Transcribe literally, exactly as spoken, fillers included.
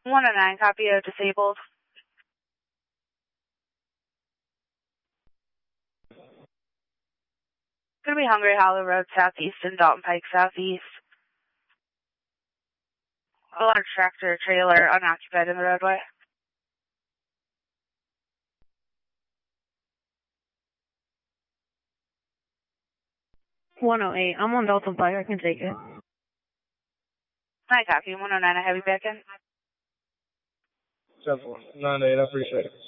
one oh nine, copy of disabled. Gonna be Hungry Hollow Road southeast and Dalton Pike southeast. A large tractor trailer unoccupied in the roadway. one oh eight, I'm on Dalton Pike, I can take it. Nine copy, one oh nine, I have you back in. seven nine eight, I appreciate it.